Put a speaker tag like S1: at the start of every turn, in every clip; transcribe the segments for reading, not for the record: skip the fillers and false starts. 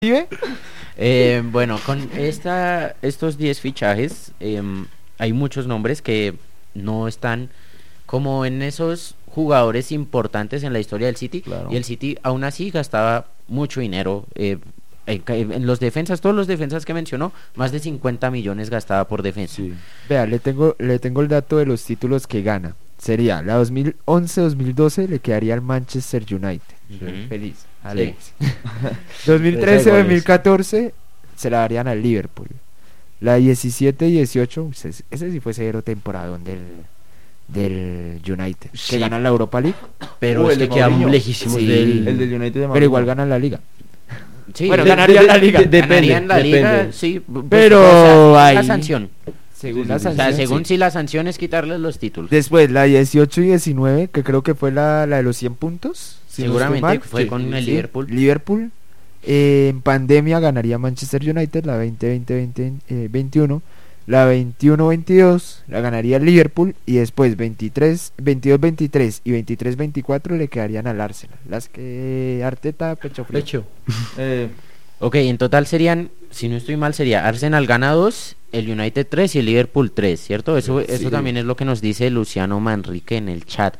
S1: Bueno, con estos 10 fichajes, hay muchos nombres que no están como en esos jugadores importantes en la historia del City.
S2: Claro.
S1: Y el City aún así gastaba mucho dinero en los defensas, todos los defensas que mencionó, más de 50 millones gastaba por defensa.
S2: Sí.
S3: Vea, le tengo el dato de los títulos que gana. Sería la 2011-2012 le quedaría al Manchester United.
S1: Ujú.
S3: Feliz.
S1: Sí.
S3: Alex.
S2: Esa igual
S3: 2013-2014 se la darían al Liverpool. La 17-18, ese sí fue cero temporadón del United.
S1: Sí.
S3: Que ganan la Europa League,
S1: Pero
S2: El
S1: es
S2: de
S1: que quedamos
S2: Mourinho.
S1: lejísimos
S3: Sí.
S1: del...
S2: El del United de
S3: pero igual ganan la Liga.
S1: Sí,
S3: Bueno,
S1: de-
S3: ganarían la Liga.
S1: ganarían la
S2: depende.
S1: Liga, sí,
S3: Pero
S1: o sea, la
S3: ahí-
S1: sanción.
S3: Según
S2: Sí,
S3: la
S2: sí, sí.
S1: O sea,
S3: sanción,
S1: según
S3: sí.
S1: si la sanción es quitarles los títulos.
S3: Después la 18 y 19, que creo que fue la de los 100 puntos. si no estoy
S1: Seguramente
S3: mal.
S1: fue con el Liverpool.
S3: Liverpool. En pandemia ganaría Manchester United, la 20-20-21. La 21-22 la ganaría el Liverpool. Y después 22-23 y 23-24 le quedarían al Arsenal. Las que Arteta pecho frío.
S4: Hecho.
S1: Ok, en total serían, si no estoy mal, sería Arsenal gana 2, el United 3 y el Liverpool 3, ¿cierto? Eso
S2: Sí.
S1: también es lo que nos dice Luciano Manrique en el chat.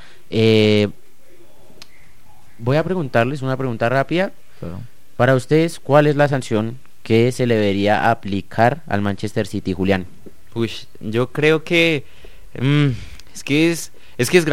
S1: Voy a preguntarles una pregunta rápida.
S2: Claro.
S1: Para ustedes, ¿cuál es la sanción que se le debería aplicar al Manchester City, Julián?
S4: Uy, yo creo que es que es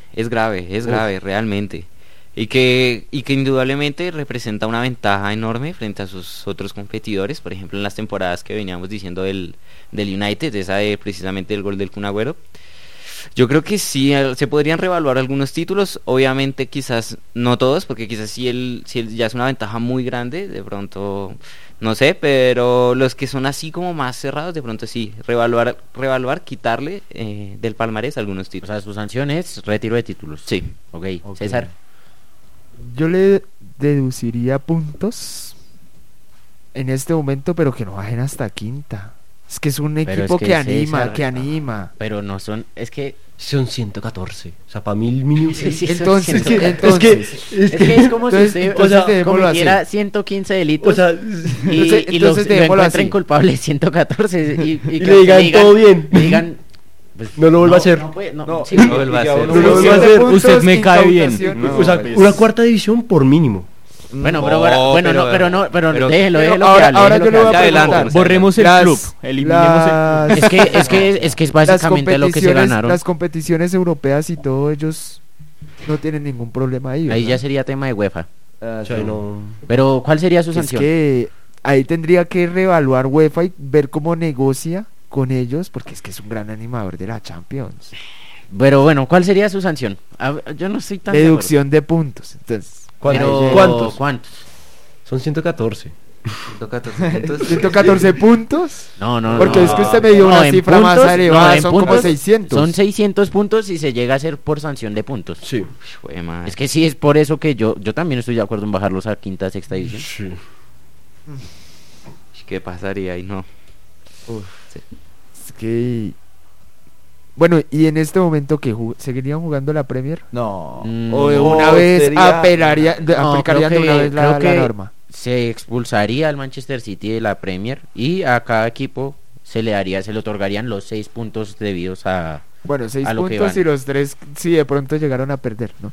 S4: grave realmente. Y que indudablemente representa una ventaja enorme frente a sus otros competidores, por ejemplo en las temporadas que veníamos diciendo del United, esa de precisamente el gol del Kun Agüero. Yo creo que sí, se podrían reevaluar algunos títulos, obviamente quizás no todos, porque quizás si él ya es una ventaja muy grande, de pronto, no sé, pero los que son así como más cerrados, de pronto sí, reevaluar, quitarle del palmarés algunos
S1: O
S4: títulos.
S1: sea, su sanción es retiro de títulos.
S4: Sí.
S1: Ok,
S3: Ok.
S1: César.
S3: Yo le deduciría puntos en este momento, pero que no bajen hasta quinta. Es que es un
S1: Pero
S3: equipo
S1: es que
S3: que anima,
S1: César-
S3: que anima.
S1: Pero no son, es que...
S5: Son 114. O sea, para mí el mínimo.
S1: Sí, sí, son
S3: Entonces,
S1: 114. Es que es como
S3: entonces-
S1: si usted
S3: entonces dejémoslo
S1: cometiera
S3: así.
S1: 115 delitos
S5: O sea,
S1: y
S3: entonces
S1: lo
S3: dejémoslo
S1: encuentren
S3: así.
S1: culpable 114 y
S5: Y
S1: que
S5: le digan
S1: le
S5: todo bien.
S1: le digan pues,
S5: No lo vuelva a hacer.
S1: no puede, no,
S2: No,
S1: sí,
S4: no vuelva a
S2: y que
S4: hacer.
S2: uno-
S5: No lo vuelva a
S3: 7
S5: hacer.
S3: puntos,
S5: Usted me cae bien.
S3: incautación.
S2: No,
S5: o sea,
S2: pues-
S5: una cuarta división por mínimo.
S1: bueno,
S4: No,
S1: pero déjelo
S3: Pero
S1: que
S3: ahora-
S1: hable,
S3: ahora
S1: déjelo
S3: yo
S1: que
S3: le voy a
S1: hable.
S4: Adelante,
S3: preguntar.
S5: Borremos el
S3: Las-
S5: club. Eliminemos el club.
S1: Es que es básicamente lo que se ganaron.
S3: Las competiciones europeas y todo, ellos no tienen ningún problema ahí.
S1: Ahí
S3: ¿verdad?
S1: ya sería tema de UEFA.
S2: Ah,
S5: O sea,
S2: sí.
S5: no.
S1: Pero ¿cuál sería su
S3: Es
S1: sanción?
S3: que ahí tendría que reevaluar UEFA y ver cómo negocia con ellos, porque es que es un gran animador de la Champions.
S1: Pero bueno, ¿cuál sería su sanción? Yo no estoy tan de
S3: Deducción de puntos. Entonces,
S1: acuerdo. Pero,
S5: ¿Cuántos?
S1: ¿cuántos?
S5: Son 114.
S4: 114 puntos.
S3: 114 puntos.
S1: No,
S3: Porque es que usted me dio
S1: No,
S3: una
S1: en
S3: cifra más
S1: puntos,
S3: elevada,
S1: no, en
S3: son como
S1: puntos
S3: 600.
S1: Son 600 puntos y se llega a hacer por sanción de puntos.
S5: Sí.
S4: Jue madre.
S1: Es que sí, es por eso que yo también estoy de acuerdo en bajarlos a quinta, sexta división.
S5: Sí.
S4: ¿Qué pasaría ahí? No.
S3: Es que... Bueno, y en este momento que seguirían jugando la Premier,
S2: No.
S3: o de
S2: No,
S3: una vez
S2: sería-
S3: aplicarían de una vez la
S1: creo que
S3: norma.
S1: se expulsaría al Manchester City de la Premier y a cada equipo se le otorgarían los 6 puntos debidos a...
S3: Bueno, 6
S1: a lo que
S3: puntos
S1: van.
S3: y los 3 sí de pronto llegaron a perder, ¿no?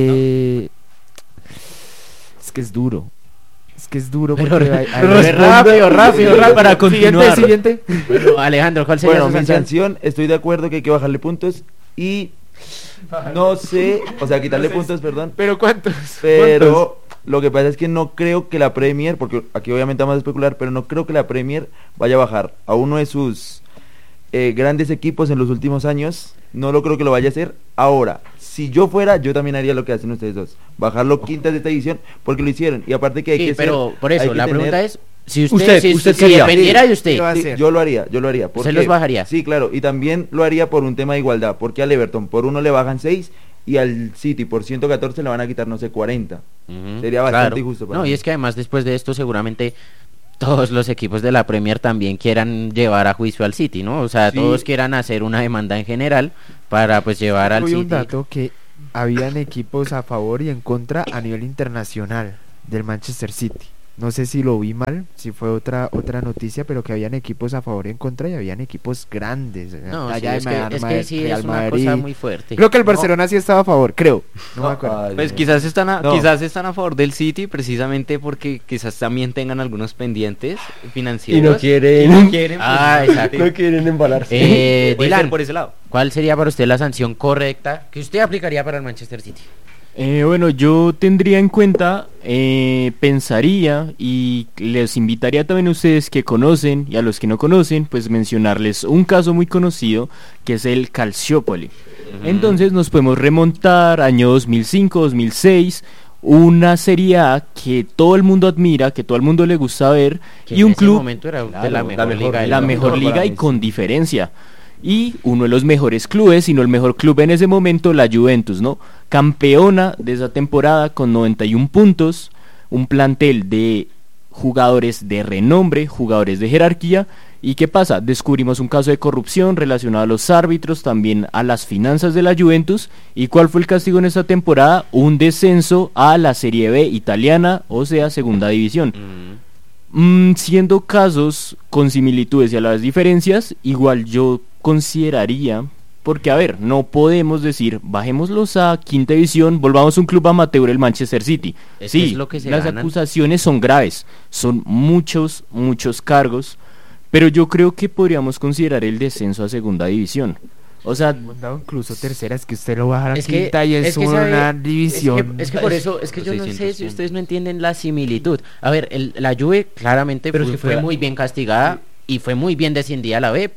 S3: Es que es duro. Es que es duro
S1: Pero
S3: porque
S1: rápido, para continuar.
S3: Siguiente.
S1: Bueno, Alejandro, ¿cuál sería
S2: Bueno,
S1: su
S2: mi
S1: sanción?
S2: sanción, estoy de acuerdo que hay que bajarle puntos y no sé, o sea, quitarle puntos, perdón,
S3: Pero ¿cuántos?
S2: pero lo que pasa es que no creo que la Premier, porque aquí obviamente vamos a especular, pero no creo que la Premier vaya a bajar a uno de sus grandes equipos en los últimos años, no lo creo que lo vaya a hacer. Ahora, si yo fuera, yo también haría lo que hacen ustedes dos, bajarlo quintas de esta división, porque lo hicieron, y aparte que hay
S1: Sí,
S2: que
S1: pero
S2: ser-
S1: por
S2: hay
S1: eso,
S2: que
S1: la
S2: tener-
S1: pregunta es, si
S5: Usted
S1: si
S5: qué haría?
S1: dependiera de
S3: ¿Qué
S1: usted,
S3: va a
S2: Sí,
S3: hacer?
S2: yo lo haría.
S1: ¿Usted los bajaría?
S2: Sí, claro, y también lo haría por un tema de igualdad, porque al Everton por uno le bajan 6 y al City por 114 le van a quitar, no sé, 40.
S1: Ujú,
S2: Sería bastante
S1: claro.
S2: injusto para
S1: No,
S2: mí.
S1: y es que además después de esto seguramente todos los equipos de la Premier también quieran llevar a juicio al City, ¿no? O sea,
S2: Sí.
S1: todos quieran hacer una demanda en general para pues llevar al
S3: Tuve
S1: City.
S3: un dato que habían equipos a favor y en contra a nivel internacional del Manchester City. no sé si lo vi mal, si fue otra noticia, pero que habían equipos a favor y en contra y habían equipos grandes.
S1: No, sí,
S3: allá
S1: es
S3: de
S1: que sí
S3: Real
S1: es una
S3: Madrid.
S1: cosa muy fuerte.
S3: Creo que el Barcelona sí estaba a favor, creo. No me
S2: No,
S3: acuerdo.
S2: ay,
S4: Pues
S2: no.
S4: quizás
S2: No.
S4: están a favor del City precisamente porque quizás también tengan algunos pendientes
S5: Y
S4: financieros.
S5: no quieren,
S4: no quieren,
S1: Ah, exacto.
S5: no quieren embalarse.
S4: Puede
S1: Dylan,
S4: ser por ese lado.
S1: ¿cuál sería para usted la sanción correcta que usted aplicaría para el Manchester City?
S6: Bueno, yo tendría en cuenta, pensaría y les invitaría también a ustedes que conocen y a los que no conocen, pues mencionarles un caso muy conocido que es el Calciopoli. Entonces nos podemos remontar año 2005, 2006, una Serie A que todo el mundo admira, que todo el mundo le gusta ver
S1: Que
S6: y
S1: en
S6: un
S1: ese
S6: club,
S1: momento era de
S5: claro,
S1: la mejor
S5: mejor-
S1: liga del
S6: la
S1: mundo.
S6: mejor
S2: para
S6: liga y
S2: mí,
S6: con diferencia. Y uno de los mejores clubes, si no el mejor club en ese momento, la Juventus, ¿no? Campeona de esa temporada con 91 puntos, un plantel de jugadores de renombre, jugadores de jerarquía. ¿Y qué pasa? Descubrimos un caso de corrupción relacionado a los árbitros, también a las finanzas de la Juventus. ¿Y cuál fue el castigo en esta temporada? Un descenso a la Serie B italiana, o sea, segunda división. Siendo casos con similitudes y a la vez diferencias, igual yo consideraría, porque a ver, no podemos decir, bajémoslos a quinta división, volvamos a un club amateur, el Manchester City.
S1: Es que
S6: Sí,
S1: es lo que se
S6: las
S1: ganan.
S6: acusaciones son graves, son muchos cargos, pero yo creo que podríamos considerar el descenso a segunda división. O sea,
S3: Mandado incluso tercera, es que usted lo baja a
S1: Es que-
S3: quinta y es,
S1: que
S3: una
S1: sabe-
S3: división.
S1: Es que por eso, es que yo no sé
S4: 600,
S1: si ustedes no entienden la similitud. A ver, la Juve claramente
S5: Pero es
S1: fue,
S5: que fue-
S1: fue muy bien castigada y fue muy bien descendida a la B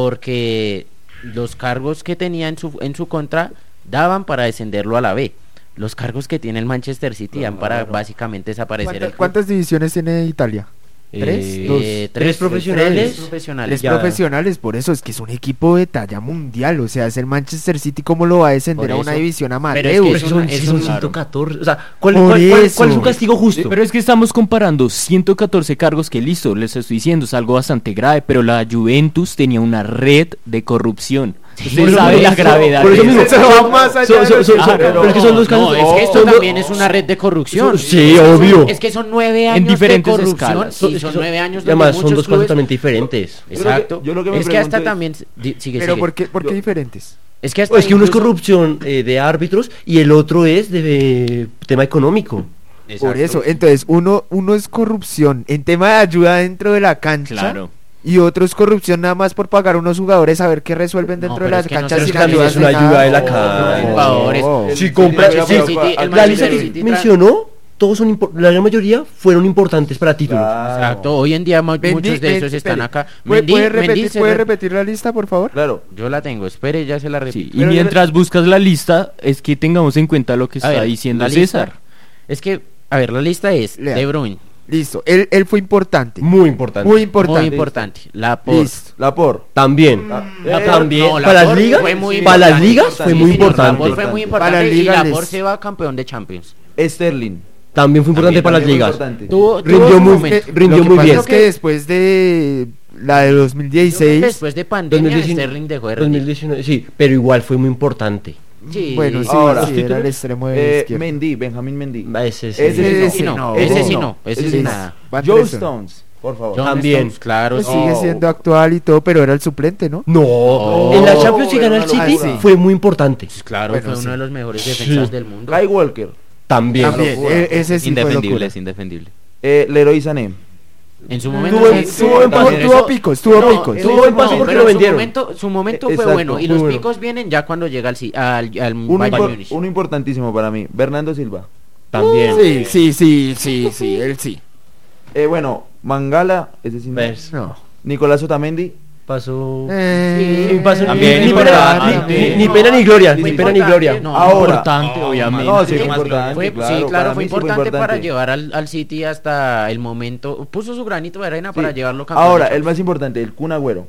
S1: porque los cargos que tenía en su contra daban para descenderlo a la B. Los cargos que tiene el Manchester City dan para básicamente desaparecer el club.
S3: ¿Cuántas divisiones tiene Italia? ¿Tres? Dos.
S5: Tres profesionales.
S1: Tres profesionales.
S3: Tres
S5: Ya.
S3: profesionales, por eso es que es un equipo de talla mundial, o sea, es el Manchester City, ¿cómo lo va a descender
S1: Por
S3: a una
S1: eso.
S3: división amateur?
S1: Pero es que
S5: Pero
S1: es
S5: son,
S1: una-
S5: sí,
S1: es
S5: son
S1: un-
S5: 114. O sea, ¿cuál,
S3: Por
S5: cuál- cuál-
S3: eso.
S5: cuál es un castigo justo?
S6: pero es que estamos comparando 114 cargos que listo, les estoy diciendo, es algo bastante grave, pero la Juventus tenía una red de corrupción.
S5: Por
S6: Usted
S5: eso-
S6: sabe la
S5: por eso-
S6: gravedad
S5: por eso
S6: de
S5: mismo,
S6: eso.
S3: Eso va más allá de lo que-
S5: pero es que son dos casos.
S1: No, es que esto
S5: son
S1: también
S5: dos-
S1: es una red de corrupción.
S5: Sí,
S1: Es que son-
S5: obvio.
S1: Es que son 9 años
S6: diferentes
S1: de corrupción.
S6: escalas.
S1: Sí, son 9 años
S5: Y además
S1: donde
S5: son
S1: muchos
S5: dos casos
S1: clubes...
S5: totalmente diferentes.
S1: Exacto.
S2: Yo lo que me
S1: es que hasta
S2: pregunto es-
S1: también... Sigue,
S3: Pero
S1: sigue.
S3: ¿por qué
S2: Yo-
S3: diferentes?
S1: Es que hasta
S5: Es que uno es
S1: incluso-
S5: corrupción de árbitros y el otro es de tema económico.
S1: Exacto.
S3: Por eso, entonces, uno es corrupción en tema de ayuda dentro de la cancha.
S6: Claro.
S3: Y otro es corrupción nada más por pagar a unos jugadores a ver qué resuelven dentro de
S1: pero
S3: las
S1: es que no
S3: canchas
S1: se
S3: sin
S5: Pero es que también
S3: ayuda
S5: es una
S3: de
S5: ayuda
S3: nada.
S5: de la
S1: No,
S5: cancha.
S1: jugadores.
S3: No.
S5: Si compras,
S1: Manchester
S5: sí,
S1: City- el
S5: la
S1: Manchester
S5: lista
S1: City
S5: que mencionó, todos son la gran mayoría fueron importantes para títulos.
S1: Exacto. Hoy en día muchos de esos están
S3: espere.
S1: acá.
S3: ¿Puede
S1: Mendy
S3: repetir,
S1: se
S3: puede
S1: re-
S3: repetir la lista, por favor?
S2: Claro.
S1: Yo la tengo. Espere, ya se la
S6: Sí,
S1: repito.
S6: y
S2: Pero yo
S6: mientras buscas la lista, es que tengamos en cuenta lo que
S1: A
S6: está
S1: ver,
S6: diciendo
S1: la lista-
S6: César.
S1: Es que, a ver, la lista es
S3: Lea.
S1: De Bruyne,
S3: Listo, él fue importante.
S5: Muy importante.
S3: Muy importante.
S1: muy importante. Laporte.
S3: Listo.
S2: Laporte.
S5: También. También.
S1: No,
S5: para las
S1: Laporte
S5: ligas,
S1: fue muy
S5: para las
S1: importante.
S5: ligas
S2: Sí,
S5: fue muy
S2: señor,
S5: importante.
S1: Laporte fue muy
S3: Para
S1: importante
S3: la
S1: y
S3: liga
S1: Laporte
S3: les-
S1: se va campeón de Champions.
S2: Sterling.
S5: También fue importante
S1: También,
S5: para las
S2: También
S5: ligas.
S2: importante.
S1: Tuvo
S5: Rindió
S1: su
S5: muy-
S1: momento.
S5: rindió
S3: Lo que
S5: muy
S3: pasa
S5: bien.
S3: es que después de la de
S1: Yo creo que
S3: 2016,
S1: Después de pandemia,
S5: 2019,
S1: Sterling dejó de rendir.
S5: 2019, sí, pero igual fue muy importante.
S1: Sí.
S3: bueno, sí,
S2: Ahora,
S3: sí, era el extremo de la izquierda.
S2: Mendy, Benjamín Mendy.
S5: Ese sí.
S2: Ese
S1: sí no,
S3: no.
S1: ese sí
S2: no.
S1: no, ese
S2: Ese
S1: sí
S2: sí
S1: nada.
S3: Van
S2: Joe
S3: tres son.
S2: Stones, por favor.
S1: John
S5: También.
S1: Stones, claro.
S3: Pues
S1: sí.
S3: sigue siendo actual y todo, pero era el suplente, ¿no?
S5: No,
S1: Oh.
S5: en la Champions si gana el
S2: Una
S5: City
S2: locura.
S5: fue muy importante.
S1: Claro,
S3: Bueno,
S1: fue
S3: sí.
S1: uno de los mejores defensas
S5: Sí.
S1: del mundo.
S2: Kyle Walker.
S5: También.
S3: También,
S2: locura.
S3: ese sí fue
S4: Indefendible,
S3: locura.
S4: es indefendible.
S2: Leroy Sané.
S1: En su momento
S5: Tuvo-
S1: sí,
S5: tuvo buen paso,
S3: tuvo picos, tuvo picos.
S5: Tuvo buen paso porque
S1: pero
S5: lo vendieron.
S1: Su momento fue
S2: Exacto,
S1: bueno y
S5: muy
S1: los
S5: bueno.
S1: picos vienen ya cuando llega al
S2: Uno,
S1: Bayern Múnich.
S2: uno importantísimo para mí, Bernardo Silva.
S5: También.
S3: Sí, él sí.
S2: Bueno, Mangala, ese sí no.
S5: ¿Ves?
S3: No.
S2: Nicolás Otamendi.
S5: Pasó.
S3: Eh,
S5: Pasó
S1: También
S5: ni
S1: importante.
S5: pena ni gloria.
S1: Fue
S5: Ni pena ni
S1: importante,
S5: gloria.
S1: no.
S2: Ahora.
S6: Importante, obviamente.
S2: No, sí,
S1: Sí,
S2: fue
S1: más
S2: importante.
S1: Fue,
S2: claro,
S1: sí, claro, fue
S2: mí sí fue
S1: importante para llevar al City hasta el momento. Puso su granito de arena para
S2: Sí.
S1: llevarlo campeón.
S2: Ahora,
S1: de
S2: el más importante, el Kun Agüero.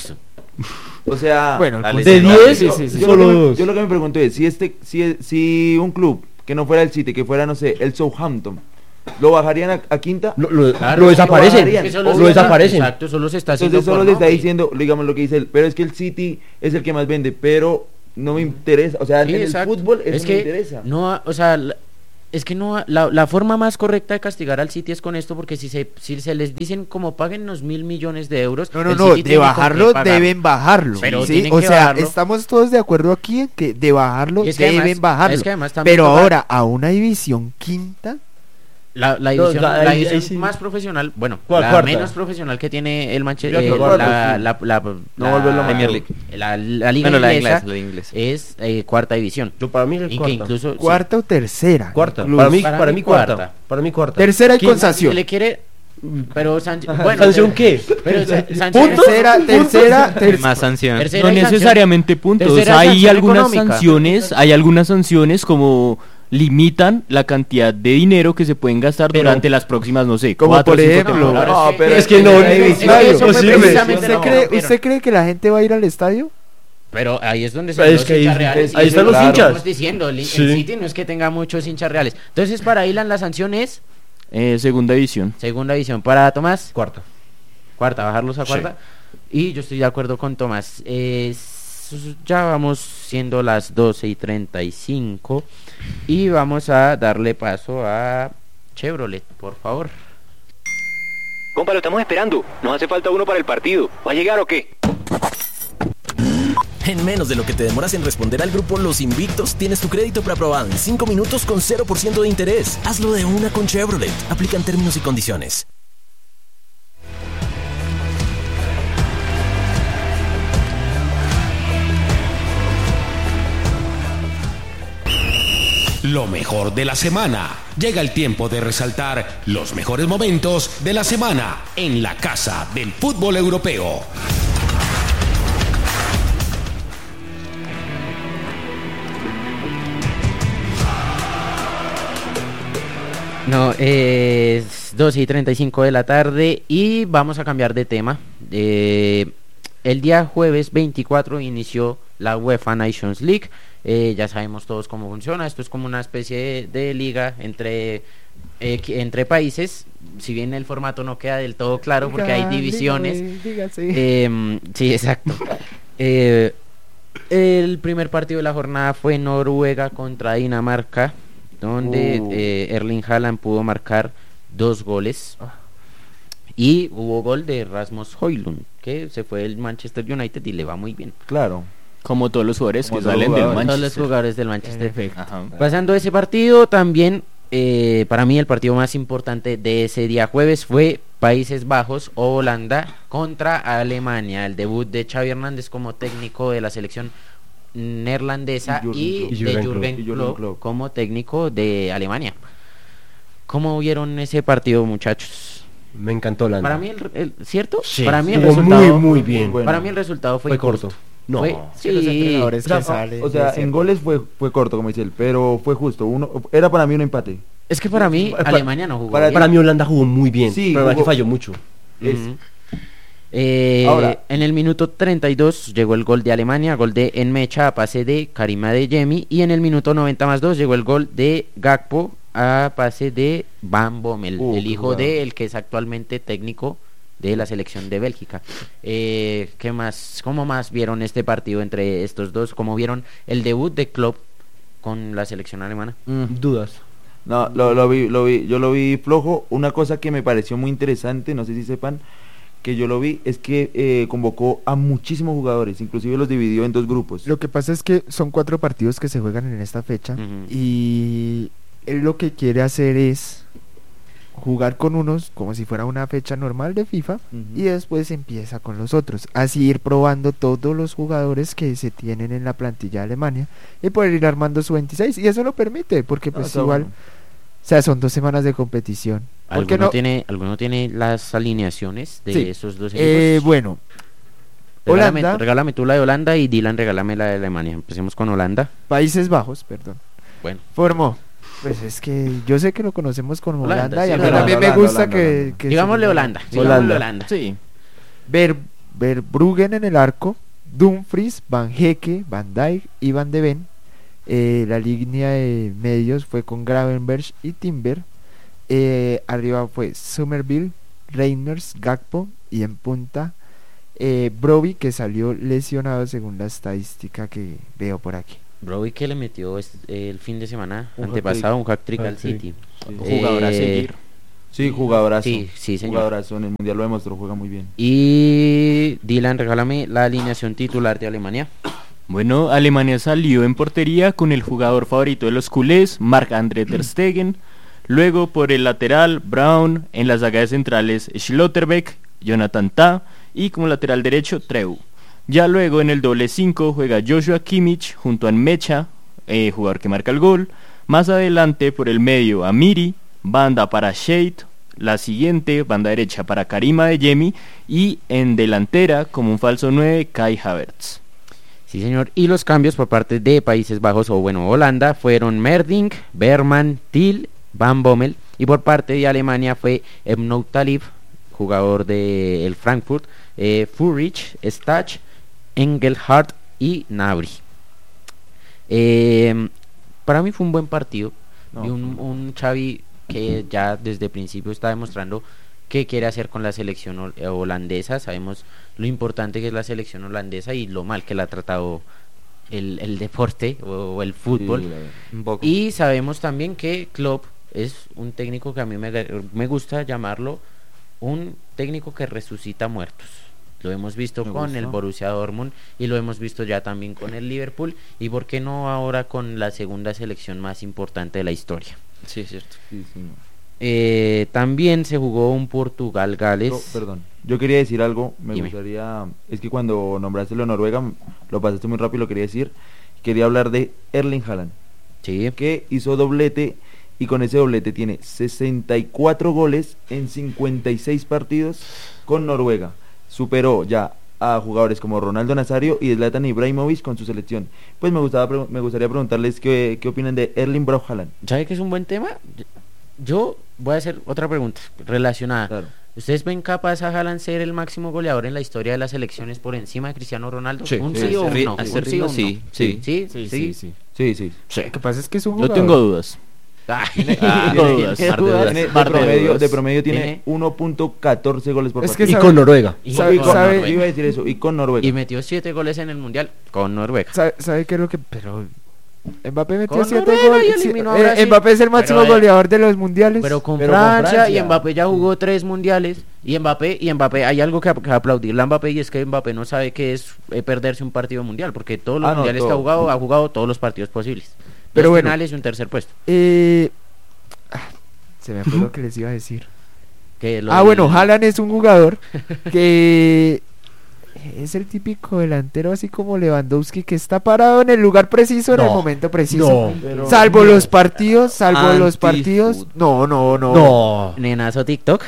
S2: O sea,
S3: Bueno,
S4: Dale,
S5: De
S4: sí,
S5: 10,
S3: sí, sí, sí.
S2: yo,
S5: solo
S2: lo que me,
S5: dos.
S2: yo lo que me pregunto es, si un club que no fuera el City, que fuera, no sé, el Southampton, ¿lo bajarían a quinta?
S5: Lo desaparecen.
S2: bajarían.
S1: Es que
S5: Lo desaparecen.
S1: Exacto, solo se está haciendo
S2: Entonces solo
S1: por
S2: le está
S1: nombre.
S2: diciendo, digamos lo que dice él, pero es que el City es el que más vende, pero no me interesa, o sea,
S1: Sí,
S2: en
S1: exacto.
S2: el fútbol eso
S1: es
S2: no
S1: que
S2: me interesa.
S1: no, o sea, Es que no, la forma más correcta de castigar al City es con esto, porque si se les dicen como páguennos 1.000 millones de euros,
S3: No,
S1: el
S3: no,
S1: City
S3: de
S1: tiene con qué
S3: bajarlo
S1: pagar.
S3: deben bajarlo.
S1: Pero
S3: ¿sí?
S1: tienen
S3: O
S1: que
S3: sea,
S1: bajarlo.
S3: estamos todos de acuerdo aquí en que de bajarlo
S1: Y es que
S3: deben
S1: además-
S3: bajarlo.
S1: es que además también
S3: Pero
S1: toca-
S3: ahora, a una división quinta,
S1: La
S5: No,
S1: división,
S5: ahí-
S1: la
S5: ahí
S1: división
S5: sí.
S1: más profesional, bueno,
S5: ¿Cuál,
S1: la
S5: cuarta?
S1: menos profesional que tiene el Manchester,
S2: Yo creo cuarta, sí. No volverlo
S4: Premier League.
S1: la liga
S4: Bueno, la
S1: inglesa
S4: inglesa, la inglesa.
S1: es cuarta división.
S5: Yo para mí es
S1: Y que
S5: cuarta.
S1: incluso
S3: cuarta o tercera.
S5: Cuarta.
S3: incluso.
S5: Para mí cuarta.
S1: cuarta.
S5: Para mí cuarta.
S3: Tercera y
S5: ¿Quién-
S3: con sanción.
S1: se le quiere, pero bueno,
S5: ¿Sanción qué?
S1: Pero sanción,
S5: ¿Puntos?
S3: Tercera,
S4: Más sanción.
S1: Tercera
S6: No
S1: y sanción.
S6: necesariamente puntos,
S1: Tercera
S6: hay
S1: sanción
S6: algunas
S1: económica.
S6: sanciones como limitan la cantidad de dinero que se pueden gastar
S5: Pero-
S6: durante las próximas, no sé,
S3: Como
S6: 4 o
S3: por
S6: 5
S3: ejemplo,
S6: temporadas.
S2: No, pero
S5: es que no,
S1: eso
S5: no
S1: fue
S5: sirve.
S1: precisamente
S3: ¿Usted
S1: lo que
S3: cree,
S1: rompieron.
S3: ¿Usted cree que la gente va a ir al estadio?
S1: Pero ahí es donde
S5: Pero
S1: están
S5: es
S1: los
S5: que ahí-
S1: hinchas reales.
S5: ahí
S1: y
S5: están
S1: eso
S5: los
S1: es lo que
S5: hinchas.
S1: estamos diciendo, el
S5: Sí.
S1: City no es que tenga muchos hinchas reales. Entonces, para Ilan la sanción es
S6: Segunda división.
S1: segunda división. Para Tomás,
S5: Cuarta.
S1: cuarta, bajarlos a
S5: Sí.
S1: cuarta. Y yo estoy de acuerdo con Tomás. Ya vamos siendo las 12:35 y vamos a darle paso a Chevrolet, por favor.
S7: Compa, lo estamos esperando. Nos hace falta uno para el partido. ¿Va a llegar o qué?
S8: En menos de lo que te demoras en responder al grupo Los Invictos, tienes tu crédito preaprobado en 5 minutos con 0% de interés. Hazlo de una con Chevrolet. Aplican términos y condiciones.
S9: Lo mejor de la semana. Llega el tiempo de resaltar los mejores momentos de la semana en la casa del fútbol europeo.
S1: No, es 12:35 de la tarde y vamos a cambiar de tema. El día jueves 24 inició la UEFA Nations League. Ya sabemos todos cómo funciona. Esto es como una especie de liga entre países. Si bien el formato no queda del todo claro porque hay divisiones. Sí, exacto. El primer partido de la jornada fue Noruega contra Dinamarca, donde Erling Haaland pudo marcar 2 goles. Y hubo gol de Rasmus Højlund, que se fue del Manchester United y le va muy bien.
S2: Claro.
S6: Como todos los jugadores
S2: Como
S6: que
S2: todos los
S6: salen del
S2: jugadores.
S1: Todos los
S6: Manchester.
S1: jugadores del Manchester.
S6: Ajá.
S1: Pasando ese partido, también para mí el partido más importante de ese día jueves fue Países Bajos o Holanda contra Alemania. El debut de Xavi Hernández como técnico de la selección neerlandesa y
S2: Y
S1: de
S2: Jürgen
S1: Jürgen
S2: Klopp.
S1: Klopp
S2: Klopp.
S1: como técnico de Alemania. ¿Cómo vieron ese partido, muchachos?
S5: Me encantó Holanda.
S1: Para mí ¿cierto?
S5: Sí,
S1: Para mí el
S5: jugó
S1: resultado
S5: muy bien.
S2: Bueno.
S1: Para mí el resultado fue
S5: Fue
S1: injusto.
S5: corto. No.
S1: Fue-
S3: Sí, los entrenadores
S5: O sea,
S3: que salen.
S2: O sea,
S3: es
S2: en goles fue corto, como dice él, pero fue justo. Era para mí un empate.
S1: Es que para mí
S5: Para-
S1: Alemania no jugó
S2: para-
S1: bien.
S5: Para mí Holanda jugó muy bien.
S2: Sí,
S5: pero que
S2: jugó-
S5: falló mucho.
S2: Es-
S1: Ujú.
S2: Ahora-
S1: En el minuto 32 llegó el gol de Alemania, gol de Enmecha a pase de Karim Adeyemi, y en el minuto 90+2 llegó el gol de Gakpo a pase de Van Bommel, el
S2: qué
S1: hijo
S2: jugada.
S1: de el que es actualmente técnico de la selección de Bélgica. ¿Qué más? ¿Cómo más vieron este partido entre estos dos? ¿Cómo vieron el debut de Klopp con la selección alemana?
S5: Dudas.
S2: No, yo lo vi flojo. Una cosa que me pareció muy interesante, no sé si sepan, que yo lo vi, es que convocó a muchísimos jugadores, inclusive los dividió en 2 grupos.
S3: Lo que pasa es que son 4 partidos que se juegan en esta fecha
S1: Ujú.
S3: y él lo que quiere hacer es jugar con unos como si fuera una fecha normal de FIFA
S2: Ujú.
S3: y después empieza con los otros, así ir probando todos los jugadores que se tienen en la plantilla de Alemania y poder ir armando su 26 y eso lo permite porque pues
S2: está
S3: igual,
S2: bueno.
S3: o sea, son 2 semanas de competición. ¿Por qué
S1: ¿Alguno tiene las alineaciones de
S3: Sí.
S1: esos dos equipos?
S3: Bueno,
S1: Regálame,
S3: Holanda.
S1: regálame tú la de Holanda y Dylan regálame la de Alemania. Empecemos con Holanda.
S3: Países Bajos, perdón.
S1: Bueno,
S3: Formó. Pues es que yo sé que lo conocemos como
S1: Holanda,
S3: Holanda, y
S1: sí,
S3: a mí
S1: Holanda,
S3: también me
S2: Holanda,
S3: gusta
S2: Holanda,
S3: que,
S2: Holanda.
S3: que
S1: digámosle
S3: se-
S1: Holanda.
S5: Holanda.
S1: Digámosle Holanda.
S6: Sí.
S3: Verbruggen en el arco, Dumfries, Van Hecke, Van Dijk y Van de Ven. La línea de medios fue con Gravenberch y Timber. Arriba fue Somerville, Reinders, Gakpo y en punta Broby, que salió lesionado según la estadística que veo por aquí.
S1: Robbie que le metió el fin de semana
S2: Un
S1: antepasado un hat-trick al
S5: Hat-trick.
S1: City.
S2: Sí.
S6: Jugador a seguir.
S2: Sí, jugadorazo.
S1: Sí, señor.
S2: Jugadorazo, en el Mundial lo demostró, juega muy bien.
S1: Y Dylan, regálame la alineación titular de Alemania.
S6: Bueno, Alemania salió en portería con el jugador favorito de los culés, Marc-André ter Stegen. Luego por el lateral, Braun. En las saga de centrales, Schlotterbeck, Jonathan Tah. Y como lateral derecho, Treu. Ya luego en el doble 5 juega Joshua Kimmich junto a Mecha, jugador que marca el gol. Más adelante por el medio, Amiri. Banda para Shade. La siguiente, banda derecha para Karim Adeyemi. Y en delantera, como un falso 9, Kai Havertz.
S1: Sí, señor. Y los cambios por parte de Países Bajos o bueno, Holanda fueron Merding, Berman, Thiel, Van Bommel. Y por parte de Alemania fue Emnout Talib, jugador del Frankfurt, Furich, Stach, Engelhardt y Gnabry. Para mí fue un buen partido.
S2: No.
S1: Vi un Xavi que ya desde el principio está demostrando qué quiere hacer con la selección holandesa. Sabemos lo importante que es la selección holandesa y lo mal que la ha tratado el deporte o el fútbol.
S4: Un poco.
S1: Y sabemos también que Klopp es un técnico que a mí me gusta llamarlo un técnico que resucita muertos. Lo hemos visto
S2: Me
S1: con
S2: gusta.
S1: el Borussia Dortmund y lo hemos visto ya también con el Liverpool y por qué no ahora con la segunda selección más importante de la historia.
S4: Sí, es cierto.
S2: Sí, sí.
S1: También se jugó un Portugal-Gales.
S2: No, perdón, yo quería decir algo, me
S1: Dime.
S2: gustaría, es que cuando nombraste lo de Noruega, lo pasaste muy rápido, lo quería decir, quería hablar de Erling Haaland,
S1: Sí.
S2: que hizo doblete y con ese doblete tiene 64 goles en 56 partidos con Noruega, superó ya a jugadores como Ronaldo Nazario y Zlatan Ibrahimovic con su selección. Pues me gustaría preguntarles qué opinan de Erling Braut Haaland.
S1: ¿Sabe que es un buen tema? Yo voy a hacer otra pregunta relacionada.
S2: Claro.
S1: ¿Ustedes ven capaz a Haaland ser el máximo goleador en la historia de las selecciones por encima de Cristiano Ronaldo?
S5: Sí.
S1: ¿Un
S2: Sí,
S1: sí o un
S4: ri-
S1: no?
S4: a ese
S1: ¿Un sí
S4: ritmo
S1: o un
S4: sí,
S1: no?
S4: sí.
S1: ¿Sí?
S2: Sí, sí.
S3: Lo que pasa es que es un
S6: Yo
S3: jugador.
S6: tengo dudas.
S1: Ay,
S6: tengo dudas.
S1: ¿qué
S6: Par de
S1: dudas?
S6: dudas.
S2: Tiene,
S6: Par de dudas.
S2: de promedio tiene
S1: Tiene
S2: 1.14 goles por
S3: Es que
S2: partido.
S5: Y
S3: sabe-
S5: con Noruega.
S1: Y
S3: ¿Sabe-
S1: con
S3: sabe-
S1: Noruega.
S2: Yo iba a decir eso, y con Noruega.
S1: Y metió 7 goles en el Mundial con Noruega.
S3: ¿Sabe qué es lo que...? Pero Mbappé metió
S1: Con
S3: 7
S1: Noruega y
S3: goles.
S1: eliminó a Brasil.
S3: Mbappé es el máximo
S1: Pero,
S3: goleador de los mundiales.
S1: Pero con
S2: Pero con
S1: Francia, y
S2: Francia.
S1: Mbappé ya jugó 3 mundiales y Mbappé hay algo que aplaudirle a Mbappé y es que Mbappé no sabe qué es perderse un partido mundial porque todos los
S2: No,
S1: mundiales que
S2: todo.
S1: ha jugado todos los partidos posibles.
S3: Pero
S1: Dos
S3: bueno.
S1: penales y un tercer puesto.
S3: Se me fue lo que les iba a decir.
S1: Que lo
S3: Bueno,
S1: del-
S3: Haaland es un jugador que es el típico delantero así como Lewandowski que está parado en el lugar preciso en el
S5: No,
S3: momento preciso.
S5: no,
S2: Pero-
S3: Salvo los partidos,
S4: Anti-fútbol.
S3: No.
S5: No.
S1: Nenazo TikTok.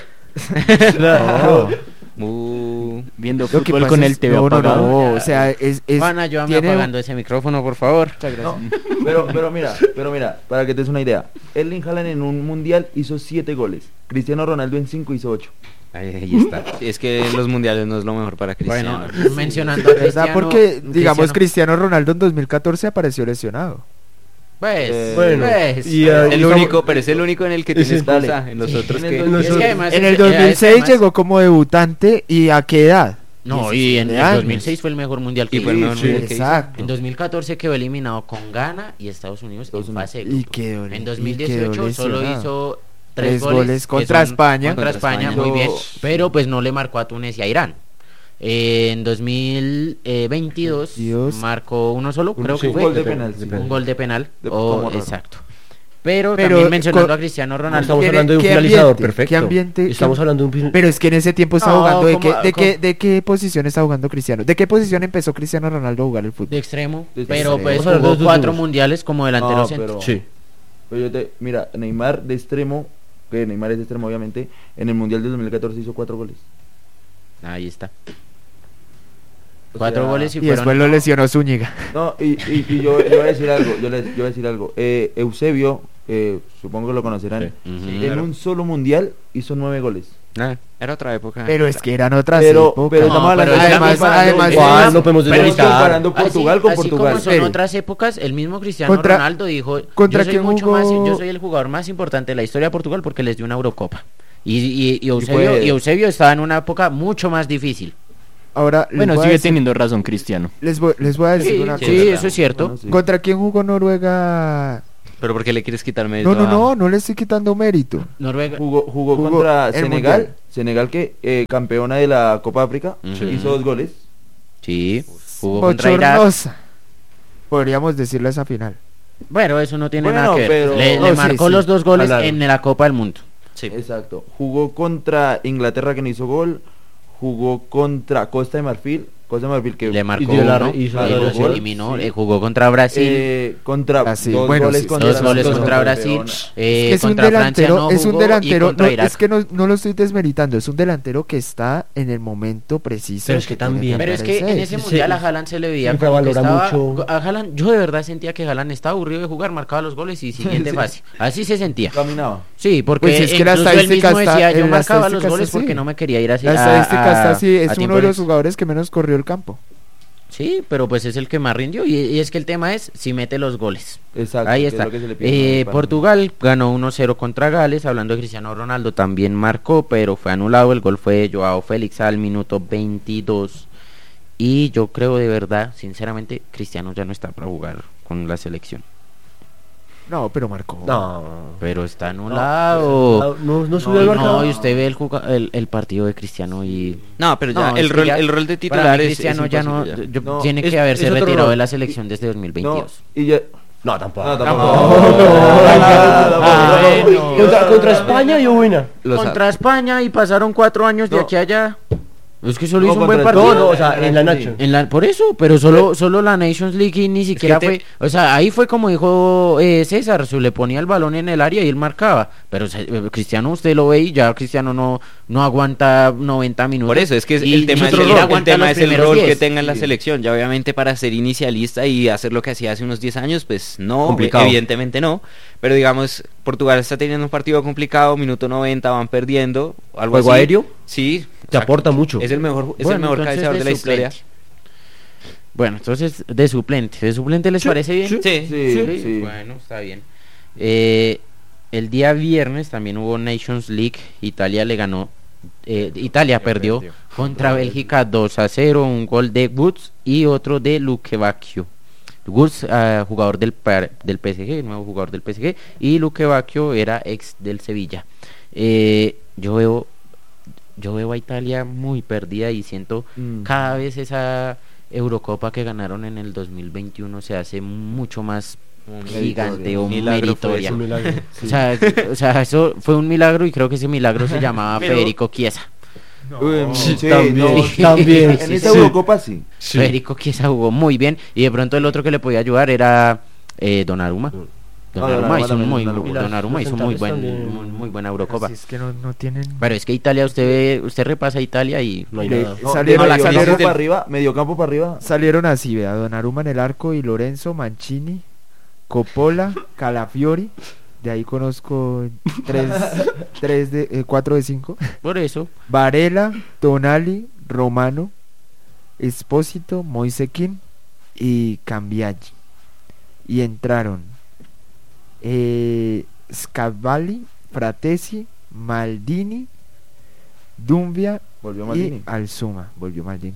S6: Viendo
S3: Lo que
S6: fútbol
S3: pasa
S6: con
S3: es-
S6: el TV
S3: no,
S6: apagado.
S3: no, o sea, es
S1: Van a ayudarme
S3: tiene-
S1: apagando ese micrófono, por favor.
S3: Muchas gracias.
S2: No, pero mira, para que te des una idea. Erling Haaland en un mundial hizo 7 goles. Cristiano Ronaldo en 5 hizo 8.
S1: Ahí está.
S4: Es que los mundiales no es lo mejor para Cristiano.
S1: Bueno, mencionando a
S3: ¿Verdad?
S1: Cristiano.
S3: Porque, digamos,
S1: Cristiano-
S3: Cristiano Ronaldo en 2014 apareció lesionado.
S1: Pues,
S5: Bueno,
S1: pues,
S5: y,
S1: pues.
S4: el único, pero es el único en el que tiene
S5: Sí,
S4: excusa.
S2: dale.
S4: En los
S1: Sí,
S4: otros
S2: en
S4: que...
S2: el 2000.
S1: Es que además
S3: En
S1: es-
S3: el 2006
S1: además-
S3: llegó como debutante, ¿y a qué edad?
S1: No,
S3: 17
S1: y en el
S3: años.
S1: 2006 fue el mejor mundial que
S4: Y fue el
S1: hizo.
S4: mejor mundial que hizo.
S3: Exacto.
S1: En 2014 quedó eliminado con Ghana y Estados Unidos
S2: Estados
S1: en fase de
S3: Y
S1: grupos.
S3: quedó-
S1: En
S3: y
S1: 2018
S3: quedó
S1: solo
S3: lesionado.
S1: hizo
S3: 3
S1: 3
S3: goles
S1: que
S3: contra
S1: son
S3: España.
S1: Contra España, muy bien. Pero pues no le marcó a Túnez y a Irán. En 2022
S3: Dios.
S1: marcó uno solo, creo
S5: sí,
S1: que
S2: Un
S1: fue.
S2: gol de penal. sí.
S1: Un gol de penal.
S2: Como raro.
S1: Exacto. Pero
S3: Pero,
S1: también mencionando
S3: con-
S1: a Cristiano
S5: No,
S1: Ronaldo.
S5: estamos
S3: ¿Qué-
S5: hablando de un
S3: qué
S5: finalizador,
S3: ambiente?
S5: perfecto.
S3: ¿Qué ambiente?
S5: Estamos hablando de un...
S3: Pero es que en ese tiempo está
S1: No,
S3: jugando.
S1: como-
S3: ¿De qué posición está jugando Cristiano? ¿De qué posición empezó Cristiano Ronaldo a jugar el fútbol?
S1: de extremo,
S2: De
S1: pero
S2: extremo.
S1: pues
S5: Vamos a hablar de
S1: jugó
S5: los
S1: 4
S5: últimos.
S1: mundiales como delantero
S2: No,
S1: centro.
S2: pero-
S5: Sí.
S2: Pero mira, Neymar de extremo, que Neymar es de extremo obviamente, en el mundial del 2014 hizo 4 goles.
S1: Ahí está.
S2: O
S1: 4
S2: sea,
S1: goles y
S3: Y
S1: fueron.
S3: después lo lesionó Zúñiga.
S2: No, y yo voy a decir algo, yo voy a decir algo. Eusebio, supongo que lo conocerán,
S1: Ujú.
S2: en un solo mundial hizo 9 goles.
S4: Era otra época.
S3: Pero es que eran otras
S2: Pero
S3: épocas.
S2: estamos
S1: No,
S2: hablando
S1: pero
S2: de
S3: además- además-
S5: ¿Cuál? No podemos
S2: Pero
S5: delimitar.
S2: comparando Portugal con
S1: así
S2: Portugal.
S1: como son
S3: Espere.
S1: otras épocas, el mismo Cristiano
S3: Contra-
S1: Ronaldo dijo,
S3: ¿contra
S1: yo soy
S3: quién
S1: mucho
S3: jugó?
S1: más, yo soy el jugador más importante de la historia de Portugal porque les dio una Eurocopa. Y Eusebio,
S2: fue-
S1: y Eusebio estaba en una época mucho más difícil.
S3: Ahora, les
S6: Bueno,
S3: voy a
S6: sigue
S3: decir-
S6: teniendo razón Cristiano.
S3: les voy a decir una cosa.
S1: Sí, eso es cierto.
S2: Bueno, sí.
S3: ¿Contra quién jugó Noruega?
S4: Pero ¿por qué le quieres quitar mérito?
S3: No le estoy quitando mérito.
S1: Noruega.
S2: Jugó
S3: Jugó
S2: contra
S3: el
S2: Senegal.
S3: Mundial.
S2: Senegal que campeona de la Copa África.
S1: Ujú.
S2: Hizo 2 goles.
S1: Sí, jugó contra Irak.
S3: Bochornosa. Podríamos decirle esa final.
S1: Bueno, eso no tiene
S2: Bueno,
S1: nada que ver.
S2: pero-
S1: Le
S3: No, sí,
S1: marcó
S3: sí.
S1: los 2 goles
S5: Ganaron.
S1: en la Copa del Mundo.
S4: Sí.
S2: Exacto. Jugó contra Inglaterra que no hizo gol. Jugó contra Costa de Marfil. Costa de Marfil que
S1: Le marcó
S5: dio la-
S1: uno,
S5: hizo
S1: y
S5: la
S1: los
S5: gol.
S1: eliminó.
S2: Sí.
S1: Jugó contra Brasil.
S2: contra
S3: Brasil.
S2: 2
S3: Bueno,
S2: goles
S3: sí,
S2: contra
S1: dos goles
S2: contra
S1: contra Brasil.
S2: campeona.
S3: Es un
S1: Contra Francia
S3: delantero,
S1: no
S3: es un
S1: jugó, y
S3: delantero,
S1: contra
S3: no,
S1: Irak.
S3: es que no lo estoy desmeritando, es un delantero que está en el momento preciso.
S5: Pero es que
S3: tiene
S5: también-
S1: Pero es que en ese
S5: Sí,
S1: mundial
S5: sí.
S1: a Haaland se le veía
S5: Se
S1: como que
S5: infravalora
S1: estaba,
S5: mucho.
S1: a Haaland, yo de verdad sentía que Haaland estaba aburrido de jugar, marcaba los goles y siguiente
S2: Sí.
S1: fase. Así se sentía.
S2: Caminaba.
S1: Sí, porque
S3: Pues es que la
S1: incluso él
S3: estadística
S1: mismo decía,
S3: está-
S1: yo
S3: la
S1: marcaba los
S3: estadística
S1: goles
S3: está así.
S1: porque no me quería ir así
S3: La estadística está así, es
S1: a
S3: uno
S1: tiempo
S3: de los
S1: extra.
S3: jugadores que menos corrió el campo.
S1: Sí, pero pues es el que más rindió y es que el tema es si mete los goles.
S2: Exacto.
S1: Ahí
S2: que es
S1: está.
S2: lo que se le pide a Madrid para-
S1: Portugal ganó 1-0 contra Gales. Hablando de Cristiano Ronaldo, también marcó, pero fue anulado. El gol fue de Joao Félix al minuto 22. Y yo creo de verdad, sinceramente, Cristiano ya no está para jugar con la selección.
S3: No, pero marcó.
S5: No.
S1: Pero está anulado.
S5: No subió el
S1: No,
S5: marcador.
S1: y usted ve el partido de Cristiano y...
S4: No, pero ya
S1: No,
S4: el
S1: es que
S4: rol,
S1: ya-
S4: el rol de
S1: Para
S4: titular
S1: mí
S4: es
S1: Cristiano ya no,
S4: imposible
S1: yo-
S2: No,
S1: tiene
S5: es-
S1: que haberse
S5: es otro
S1: retirado
S5: rol.
S1: de la selección desde 2022.
S2: No, y ya...
S5: No, tampoco.
S2: No,
S5: Contra España y buena.
S1: Contra España y pasaron 4 años de
S2: No.
S1: aquí a allá. Es que solo
S2: No,
S1: hizo un buen
S2: contra
S1: partido.
S5: No, o sea, en la Nacho.
S1: Por eso, pero solo la Nations League y ni siquiera
S4: te-
S1: fue, o sea, ahí fue como dijo César, se le ponía el balón en el área y él marcaba, pero Cristiano usted lo ve y ya Cristiano no aguanta 90 minutos.
S4: Por eso, es que
S1: y
S4: el tema,
S1: ni
S4: es,
S1: siquiera
S4: el
S1: aguanta
S4: tema
S1: los
S4: es el
S1: primeros
S4: rol que
S1: 10.
S4: tenga en la
S2: Sí.
S4: selección. Ya obviamente para ser inicialista y hacer lo que hacía hace unos 10 años, pues no,
S5: Complicado.
S4: evidentemente no. Pero digamos, Portugal está teniendo un partido complicado, minuto 90, van perdiendo. Algo
S5: ¿Juego
S4: así.
S5: aéreo?
S4: Sí.
S5: Te
S4: exacto.
S5: aporta mucho.
S4: Es el mejor, es
S1: Bueno,
S4: el mejor
S1: entonces
S4: cabeceador de la historia.
S1: suplente. Bueno, entonces de suplente les parece bien?
S4: Sí.
S2: Sí.
S1: Bueno, está bien. El día viernes también hubo Nations League. Italia le ganó. Italia perdió contra Bélgica 2-0. Un gol de Woods y otro de Luque Bacchio. Woods, jugador del PSG, nuevo jugador del PSG. Y Luque Bacchio era ex del Sevilla. Yo veo a Italia muy perdida y siento cada vez esa Eurocopa que ganaron en el 2021 se hace mucho más gigante o
S4: milagro fue
S1: meritoria.
S5: Es un milagro.
S1: O sea, eso fue un milagro y creo que ese milagro se llamaba
S4: Pero-
S1: Federico Chiesa.
S2: Sí,
S5: También,
S2: no,
S5: también.
S2: En esta Eurocopa sí.
S1: Federico Chiesa jugó muy bien y de pronto el otro que le podía ayudar era Donnarumma. Donnarumma hizo
S2: también,
S1: muy,
S2: Donnarumma.
S1: Donnarumma hizo muy
S5: También.
S1: muy buena Eurocopa.
S3: Si es que no tienen...
S1: Pero es que Italia, usted repasa Italia y
S5: No hay
S3: Le-
S5: nada.
S2: No,
S3: salieron,
S2: de mediocampo
S3: salieron-
S2: para arriba, mediocampo para arriba.
S3: salieron así, vea, Donnarumma en el arco y Lorenzo, Mancini, Coppola, Calafiori. De ahí conozco 4 de 5.
S1: por eso
S3: Varela, Tonali, Romano, Espósito, Moisekin y Cambiaggi. Y entraron Scavalli, Fratesi, Maldini, Dumbia
S2: Volvió
S3: y
S2: Maldini.
S3: Alzuma. Volvió Maldini.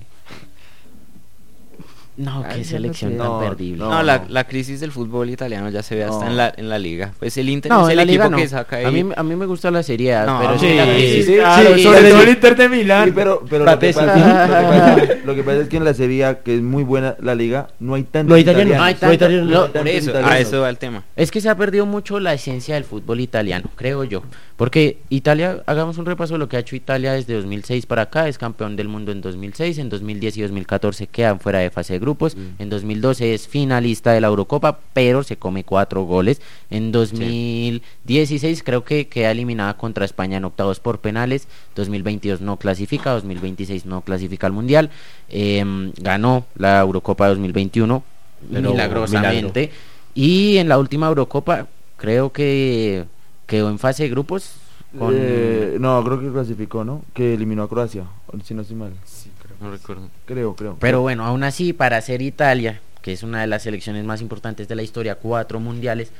S1: no,
S3: Ay,
S1: qué
S3: yo
S1: selección
S3: no
S1: tan
S2: sé.
S1: perdible.
S2: No,
S4: No, la crisis del fútbol italiano ya se ve hasta
S2: No.
S4: en la liga. Pues el Inter
S1: No,
S4: es
S1: en
S4: el
S1: la
S4: equipo
S1: liga no.
S4: que saca ahí.
S1: A mí me gusta la Serie A,
S4: No,
S1: pero es
S5: sí,
S1: que la crisis,
S2: sí,
S1: claro,
S2: sí,
S1: sobre
S2: sí,
S1: todo
S2: sí.
S3: el Inter de Milán.
S2: Sí, pero lo que
S5: Fratesi.
S2: lo que pasa es que en la Serie A, que es muy buena la liga, no hay tantos
S5: No hay italianos.
S1: No hay
S5: No hay
S1: tanto-
S5: italianos.
S1: no,
S2: hay
S4: Por
S2: tantos
S4: eso, a
S2: italianos.
S4: eso va el tema.
S1: Es que se ha perdido mucho la esencia del fútbol italiano, creo yo. Porque Italia, hagamos un repaso de lo que ha hecho Italia desde 2006 para acá. Es campeón del mundo en 2006, en 2010 y 2014 quedan fuera de fase de grupos. En 2012 es finalista de la Eurocopa, pero se come 4 goles. En 2016 creo que queda eliminada contra España en octavos por penales. 2022 no clasifica, 2026 no clasifica al Mundial. Ganó la Eurocopa 2021
S5: Pero
S1: milagrosamente. Y en la última Eurocopa creo que quedó en fase de grupos con...
S2: No, creo que clasificó, ¿no? Que eliminó a Croacia, si no estoy mal.
S4: No recuerdo.
S2: Creo.
S1: Pero bueno, aún así, para ser Italia, que es una de las selecciones más importantes de la historia, 4 mundiales,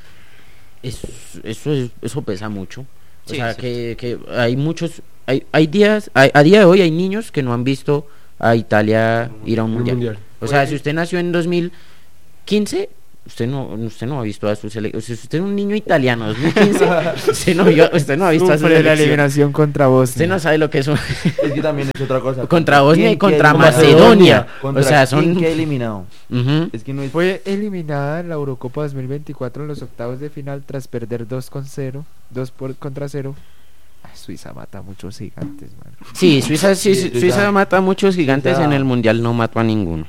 S1: eso pesa mucho. O
S4: Sí,
S1: sea,
S4: es
S1: que hay muchos, hay días, a día de hoy hay niños que no han visto a Italia ir a un
S5: Un
S1: mundial.
S5: mundial.
S1: O sea, si usted nació en 2015, usted no ha visto a su selección. Si usted es un niño italiano 2015, usted no ha visto a su
S3: Sufre la
S1: selección.
S3: eliminación contra Bosnia.
S1: Usted no sabe lo que es
S2: Es que también es otra cosa.
S1: contra Bosnia y
S2: ¿Quién
S1: contra
S2: queda
S1: Macedonia.
S2: ¿Contra
S1: O sea,
S2: quién
S1: son
S2: queda eliminado?
S1: Ujú.
S2: Es que no es...
S3: Fue eliminada en la Eurocopa 2024 en los octavos de final tras perder 2-0 contra 0. Suiza mata a muchos gigantes, man.
S1: Sí, Suiza
S2: Suiza
S1: mata a muchos gigantes,
S2: Suiza-
S1: en el mundial no mató a ninguno.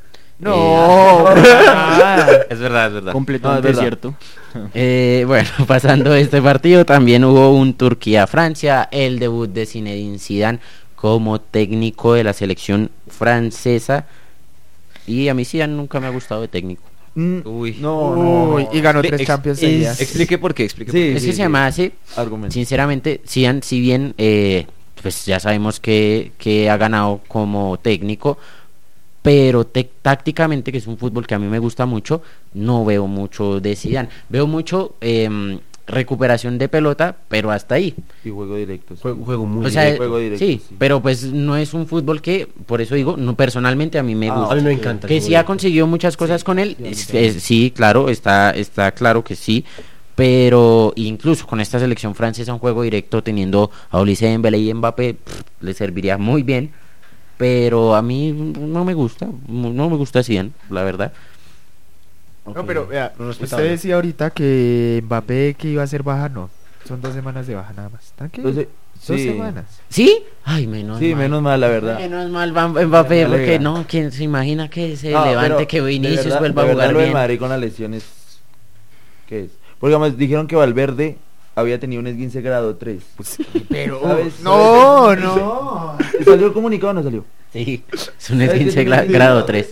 S3: No,
S4: Es verdad, es verdad.
S6: Completamente
S2: No, es verdad.
S6: cierto.
S1: Bueno, pasando este partido, también hubo un Turquía-Francia, el debut de Zinedine Zidane como técnico de la selección francesa. Y a mí Zidane nunca me ha gustado de técnico.
S4: Uy.
S3: Uy, y ganó
S4: Ve,
S3: 3
S4: ex-
S3: Champions
S5: es-
S3: seguidas.
S4: Explique por qué, explique
S2: Sí,
S4: por qué.
S1: Es que se me hace,
S2: Argumento.
S1: sinceramente, Zidane, si bien pues ya sabemos que ha ganado como técnico, pero tácticamente, que es un fútbol que a mí me gusta mucho, no veo mucho de Zidane. Veo mucho recuperación de pelota, pero hasta ahí.
S2: Y juego directo. sí.
S5: Juego muy
S1: O sea,
S5: bien.
S2: juego directo,
S1: sí,
S2: sí.
S1: pero pues no es un fútbol que, por eso digo, no, personalmente a mí me gusta.
S5: A mí me encanta.
S1: Que
S5: el
S1: sí
S5: juego
S1: ha conseguido muchas cosas con él,
S2: sí,
S1: sí, claro, está claro que sí, pero incluso con esta selección francesa un juego directo teniendo a Olise Dembélé y Mbappé le serviría muy bien, pero a mí no me gusta Zidane, la verdad.
S3: No, pero vea, usted
S5: respetable.
S3: decía ahorita que Mbappé que iba a ser baja, no. Son 2 semanas de baja nada más. Tranquilo.
S2: Entonces,
S3: 2
S2: sí.
S3: semanas.
S1: ¿Sí? Ay, menos
S2: Sí,
S1: mal.
S2: menos mal, la verdad.
S1: Menos mal Mbappé,
S2: Me
S1: porque
S2: alegra.
S1: no, ¿quién se imagina que se
S2: No,
S1: levante,
S2: pero
S1: que
S2: de
S1: Vinicius
S2: verdad-
S1: vuelva a
S2: de verdad
S1: jugar
S2: lo de
S1: bien?
S2: Madrid con las lesiones, ¿qué es? Porque además dijeron que Valverde había tenido un esguince grado 3.
S3: Pero
S2: ¿Sabes?
S3: no, no.
S2: ¿Salió el comunicado o no salió?
S1: Sí, es un
S2: ¿Sabes qué
S1: 15
S2: significa?
S1: grado 3.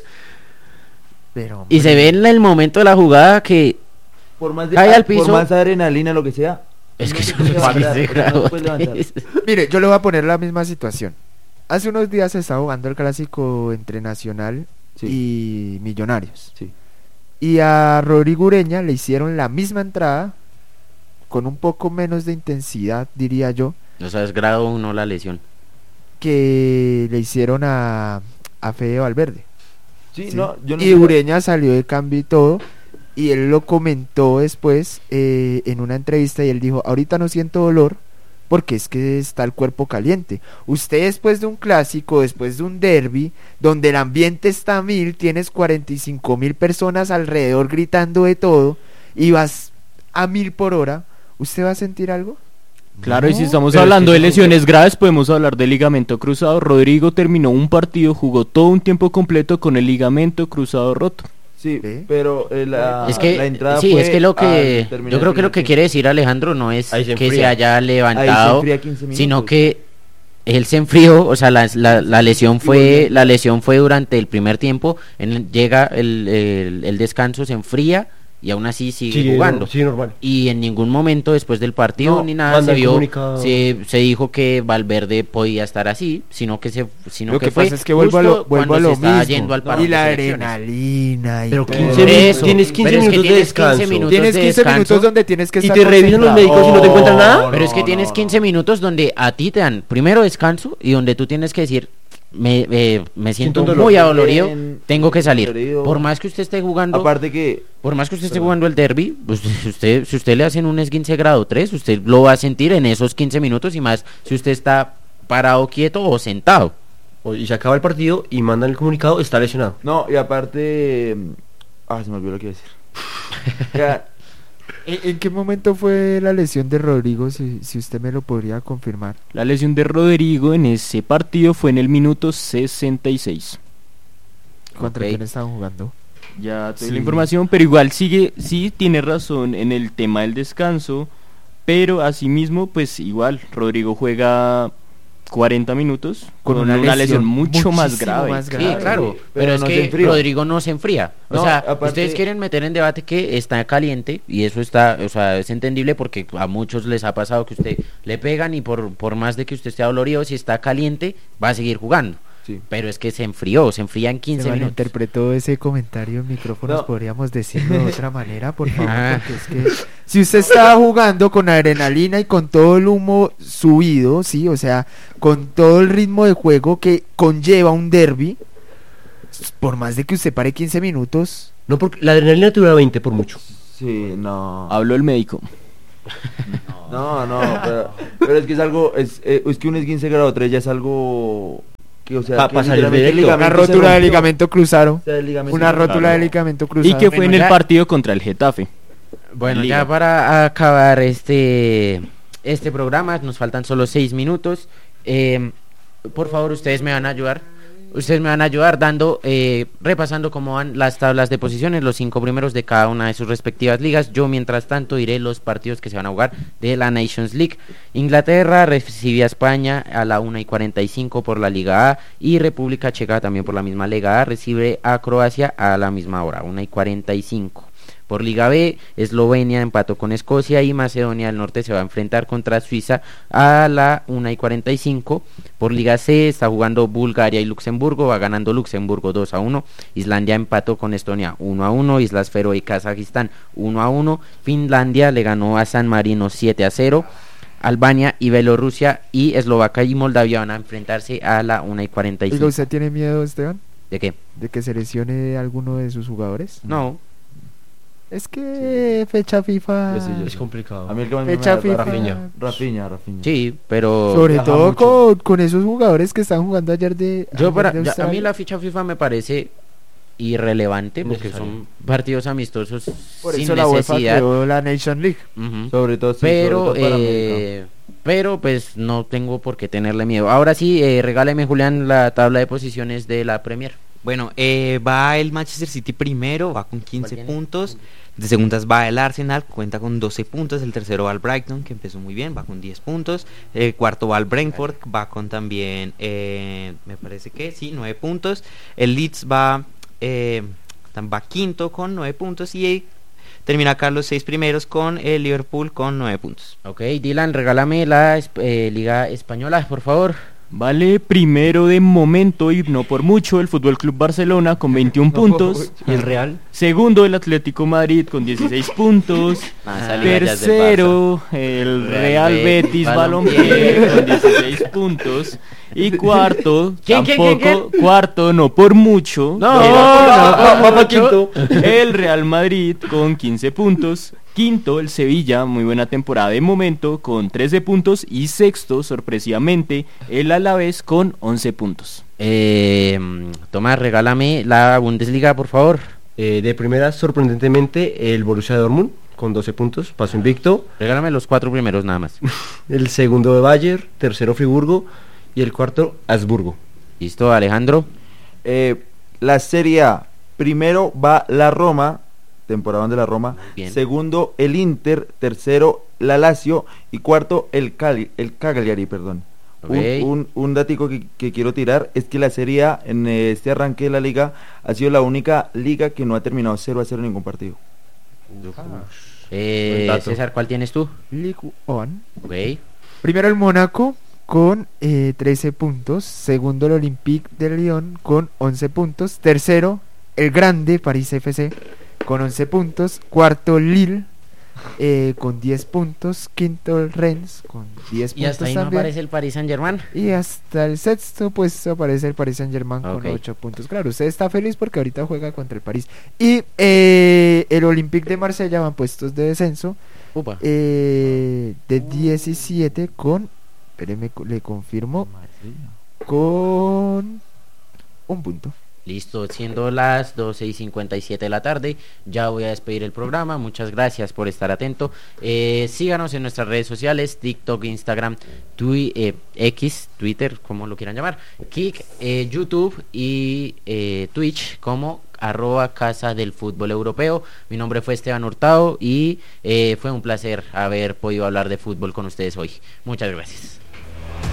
S3: Pero
S1: Y se ve en el momento de la jugada que
S2: Por más,
S1: Cae al piso.
S2: por más adrenalina, lo que sea.
S1: es que
S2: no
S1: es
S2: se
S1: un
S2: puede levantar,
S1: 15
S2: o sea, no
S1: grado
S2: se puede levantar.
S1: 3.
S3: mire, yo le voy a poner la misma situación. Hace unos días se estaba jugando el clásico entre Nacional
S2: Sí.
S3: y Millonarios.
S2: Sí.
S3: Y a Rodrigo Ureña le hicieron la misma entrada con un poco menos de intensidad, diría yo,
S1: O sea, es grado 1 la lesión.
S3: que le hicieron a Fede Valverde.
S2: Sí,
S3: Sí.
S2: no, yo no
S3: Y
S2: sé-
S3: Ureña salió de cambio y todo, y él lo comentó después en una entrevista y él dijo, ahorita no siento dolor porque es que está el cuerpo caliente. Usted después de un clásico, después de un derby, donde el ambiente está a 1000, tienes 45.000 personas alrededor gritando de todo y vas a 1000 por hora, ¿usted va a sentir algo?
S6: Claro, y si
S3: No,
S6: estamos
S5: pero
S6: hablando
S5: es
S6: de
S5: que
S6: lesiones graves, podemos hablar de ligamento cruzado. Rodrigo terminó un partido, jugó todo un tiempo completo con el ligamento cruzado roto.
S2: Sí,
S3: ¿Ve?
S2: pero
S1: Es que,
S2: la entrada
S1: sí,
S2: fue
S1: es que lo que
S2: al terminar
S1: yo creo que
S2: el
S1: lo que
S2: primer
S1: quiere decir Alejandro no es
S5: Ahí se
S1: que se
S5: enfría.
S1: haya
S2: Ahí se
S1: levantado,
S2: enfría 15 minutos.
S1: sino que él se enfrió, o sea, la lesión fue durante el primer tiempo, llega el descanso, se enfría y aún así sigue
S5: Sí,
S1: jugando.
S5: sí, normal.
S1: Y en ningún momento después del partido
S5: No,
S1: ni nada
S5: manda
S1: se
S5: el
S1: vio,
S5: comunicado.
S1: se dijo que Valverde podía estar así, sino que
S3: Lo que
S1: fue
S3: pasa es que vuelvo a
S1: justo
S3: lo, vuelvo
S1: cuando
S3: a
S1: se
S3: lo
S1: estaba
S3: mismo.
S1: yendo al
S3: No,
S1: parón
S3: y
S1: de
S3: la
S1: selecciones.
S3: adrenalina y
S5: Pero
S3: todo.
S5: 15
S1: Por
S5: minutos,
S1: eso,
S5: tienes 15
S1: pero es que
S5: minutos de
S1: tienes 15
S5: descanso.
S1: minutos
S3: Tienes
S1: de
S3: 15
S1: descanso.
S3: minutos donde tienes que
S5: Y
S3: estar
S5: te revisan los
S3: concentrado.
S5: médicos y no te encuentran nada.
S1: Pero es que tienes 15 minutos donde a ti te dan primero descanso y donde tú tienes que decir, me siento
S5: un dolor.
S1: muy adolorido,
S2: Bien,
S1: tengo que salir.
S2: dolorido.
S1: Por más que usted esté jugando,
S2: Aparte que
S1: por más que usted esté jugando el derby, pues, si usted le hacen un esguince grado 3, usted lo va a sentir en esos 15 minutos y más si usted está parado quieto o sentado.
S5: Y se acaba el partido y mandan el comunicado, está lesionado.
S2: no, y aparte se me olvidó lo que iba a decir. Ya,
S3: ¿En qué momento fue la lesión de Rodrigo? Si usted me lo podría confirmar.
S6: La lesión de Rodrigo en ese partido fue en el minuto 66.
S3: ¿Contra
S1: Ok.
S3: quién estaban jugando?
S6: Ya te doy
S3: Sí.
S6: la información, pero igual sí tiene razón en el tema del descanso, pero asimismo, pues igual, Rodrigo juega 40 minutos con una lesión mucho más
S3: muchísimo
S6: grave.
S3: más
S1: Sí,
S3: grave.
S1: claro,
S2: pero
S1: pero es
S2: no se
S1: que
S2: enfría.
S1: Rodrigo no se enfría. O
S2: No,
S1: sea,
S2: aparte-
S1: ustedes quieren meter en debate que está caliente y eso está, o sea, es entendible porque a muchos les ha pasado que usted le pegan y por más de que usted esté dolorido, si está caliente, va a seguir jugando.
S2: Sí.
S1: Pero es que se enfría en 15
S3: Se
S1: minutos.
S3: malinterpretó ese comentario en micrófonos,
S2: No.
S3: podríamos decirlo de otra manera, por favor,
S1: Ah.
S3: porque es que si usted está jugando con adrenalina y con todo el humo subido, sí, o sea, con todo el ritmo de juego que conlleva un derby, por más de que usted pare 15 minutos,
S5: No, porque la adrenalina te dura 20 por mucho.
S2: Sí, no.
S6: Habló el médico.
S2: No, pero es que es algo, es que un esguince grado 3 ya es algo que, o sea,
S5: Pa-
S2: que
S5: pa salir
S2: literalmente el
S5: directo.
S3: una
S2: ligamento se
S3: rótula de
S2: rompió.
S3: ligamento cruzado,
S2: O sea, el ligamento
S3: una
S2: se rompió.
S3: rótula de ligamento cruzado.
S6: Y que fue
S1: Bueno,
S6: en el
S1: ya-
S6: partido contra el Getafe.
S1: Bueno,
S6: Liga.
S1: ya para acabar este programa, nos faltan solo 6 minutos. Por favor, ustedes me van a ayudar. Ustedes me van a ayudar repasando cómo van las tablas de posiciones, los 5 primeros de cada una de sus respectivas ligas. Yo, mientras tanto, diré los partidos que se van a jugar de la Nations League. Inglaterra recibe a España a la 1:45 por la Liga A, y República Checa, también por la misma Liga A, recibe a Croacia a la misma hora, 1:45. Por Liga B, Eslovenia empató con Escocia, y Macedonia del Norte se va a enfrentar contra Suiza a la 1:45. Por Liga C está jugando Bulgaria y Luxemburgo, va ganando Luxemburgo 2-1. Islandia empató con Estonia 1-1. Islas Feroe y Kazajistán 1-1. Finlandia le ganó a San Marino 7-0. Albania y Bielorrusia y Eslovaquia y Moldavia van a enfrentarse a la 1:45.
S3: Oiga, ¿usted tiene miedo, Esteban,
S1: ¿De qué?
S3: de que se lesione alguno de sus jugadores?
S1: No.
S3: Es que fecha FIFA...
S2: Yo
S5: Es
S2: sí.
S5: complicado.
S2: A mí el que más
S3: Fecha
S2: me
S3: FIFA.
S2: Rafinha.
S1: Sí, pero
S3: Sobre
S2: Viaja
S3: todo
S2: mucho.
S3: con esos jugadores que están jugando ayer de...
S1: yo
S3: ayer
S1: para
S3: de
S1: a mí
S3: Australia.
S1: la ficha FIFA me parece irrelevante porque
S5: Necesario.
S1: son partidos amistosos
S3: Por
S1: sin
S3: eso la UEFA
S1: necesidad.
S3: creó la Nation League.
S1: Ujú.
S2: Sobre todo, sí,
S1: Pero
S2: sobre todo para América.
S1: pero pues no tengo por qué tenerle miedo. Ahora sí, regáleme, Julián, la tabla de posiciones de la Premier.
S4: Bueno, va el Manchester City primero, va con 15
S1: tiene?
S4: puntos. De segundas va el Arsenal, cuenta con 12 puntos. El tercero va el Brighton, que empezó muy bien, va con 10 puntos. El cuarto va el Brentford, va con también, me parece que sí, 9 puntos. El Leeds va quinto con 9 puntos. Y termina acá los 6 primeros con el Liverpool con 9 puntos.
S1: Ok, Dylan, regálame la Liga Española, por favor.
S6: Vale, primero de momento y no por mucho el Fútbol Club Barcelona con 21 puntos.
S5: ¿Y el Real?
S6: Segundo el Atlético Madrid con 16 puntos.
S4: Esa liga ya es del
S6: Tercero el Real Betis Balompié con 16 puntos. Y cuarto,
S1: ¿Quién?
S6: cuarto no por mucho.
S1: No,
S5: Va pa' quinto.
S6: El Real Madrid con 15 puntos. Quinto, el Sevilla, muy buena temporada de momento, con 13 puntos. Y sexto, sorpresivamente, el Alavés con 11 puntos.
S1: Tomás, regálame la Bundesliga, por favor.
S5: De primera, sorprendentemente, el Borussia Dortmund con 12 puntos, paso invicto.
S1: Regálame los 4 primeros nada más.
S5: El segundo de Bayern, tercero Friburgo y el cuarto Habsburgo.
S1: Listo, Alejandro.
S2: La Serie A, primero va la Roma, temporada de la Roma.
S1: Bien.
S2: Segundo el Inter, tercero la Lazio y cuarto el Cagliari, perdón.
S1: Ok.
S2: Un datico que quiero tirar es que la Serie A en este arranque de la liga ha sido la única liga que no ha terminado 0-0 en ningún partido.
S5: Buen dato.
S1: César, ¿cuál tienes tú?
S3: Ligue 1.
S1: Ok.
S3: Primero el Mónaco con 13 puntos. Segundo el Olympique de Lyon con 11 puntos. Tercero el grande París FC con 11 puntos. Cuarto Lille con 10 puntos. Quinto el Rennes con 10
S1: Y
S3: puntos
S1: hasta ahí no
S3: también.
S1: aparece el Paris Saint-Germain.
S3: Y hasta el sexto pues aparece el Paris Saint-Germain
S1: Ok.
S3: con 8 puntos. Claro, usted está feliz porque ahorita juega contra el París. Y el Olympique de Marsella van puestos de descenso
S1: Upa.
S3: de 17 con... Espéreme, le confirmo. Con un punto.
S1: Listo, siendo las 12:57 de la tarde, ya voy a despedir el programa. Muchas gracias por estar atento. Síganos en nuestras redes sociales: TikTok, Instagram, X, Twitter, como lo quieran llamar, Kik, YouTube y Twitch como @Casa del Fútbol Europeo. Mi nombre fue Esteban Hurtado y fue un placer haber podido hablar de fútbol con ustedes hoy. Muchas gracias.